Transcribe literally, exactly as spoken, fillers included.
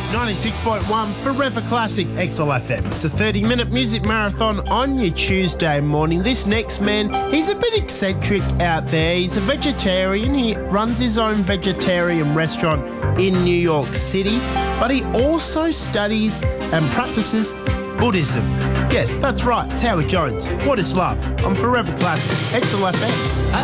ninety-six point one Forever Classic X L F M. It's a thirty-minute music marathon on your Tuesday morning. This next man, he's a bit eccentric out there. He's a vegetarian. He runs his own vegetarian restaurant in New York City, but he also studies and practices Buddhism. Yes, that's right. It's Howard Jones. What is love? On Forever Classic X L F M.